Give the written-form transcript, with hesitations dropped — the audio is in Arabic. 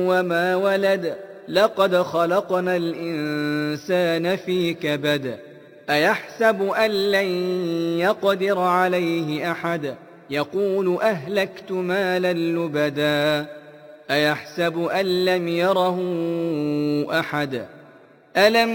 وما ولد لقد خلقنا الإنسان في كبد أيحسب أن لن يقدر عليه أحد يقول أهلكت مالا لبدا أيحسب أن لم يره أحد ألم